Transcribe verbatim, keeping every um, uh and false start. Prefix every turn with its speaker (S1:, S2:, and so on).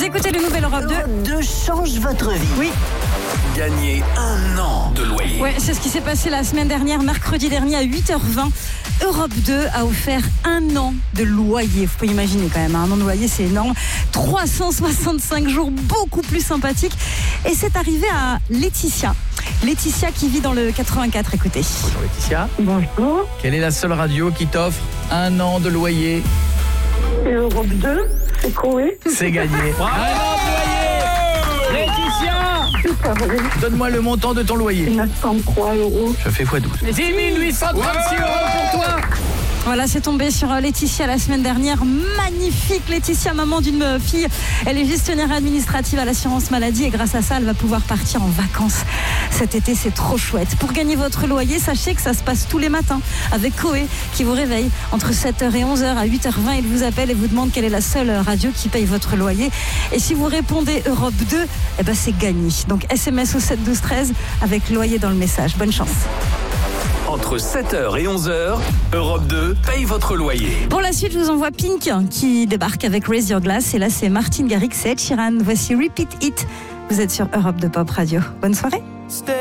S1: écoutez le nouvel Europe deux.
S2: Europe deux change votre vie.
S1: Oui.
S3: Gagner un an de loyer.
S1: Ouais, c'est ce qui s'est passé la semaine dernière, mercredi dernier à huit heures vingt. Europe deux a offert un an de loyer. Vous pouvez imaginer quand même, un an de loyer, c'est énorme. trois cent soixante-cinq jours, beaucoup plus sympathique. Et c'est arrivé à Laetitia. Laetitia qui vit dans le quatre-vingt-quatre, écoutez.
S4: Bonjour Laetitia.
S5: Bonjour,
S4: Quelle est la seule radio qui t'offre un an de loyer?
S5: Europe deux, c'est Koé.
S4: C'est gagné. Un an de loyer. Laetitia,
S5: C'est pas vrai,
S4: donne-moi le montant de ton loyer.
S5: neuf cent trois euros.
S4: Je fais fois douze. dix mille huit cent trente-six euros pour toi.
S1: Voilà, c'est tombé sur Laetitia la semaine dernière. Magnifique Laetitia, maman d'une fille. Elle est gestionnaire administrative à l'assurance maladie et grâce à ça, elle va pouvoir partir en vacances cet été. C'est trop chouette. Pour gagner votre loyer, sachez que ça se passe tous les matins avec Koé qui vous réveille entre sept heures et onze heures. À huit heures vingt, il vous appelle et vous demande quelle est la seule radio qui paye votre loyer. Et si vous répondez Europe deux, eh ben c'est gagné. Donc S M S au sept douze treize avec loyer dans le message. Bonne chance.
S3: Entre sept heures et onze heures, Europe deux paye votre loyer.
S1: Pour la suite, je vous envoie Pink qui débarque avec Raise Your Glass. Et là, c'est Martin Garrix et Ed Sheeran. Voici Repeat It. Vous êtes sur Europe deux Pop Radio. Bonne soirée.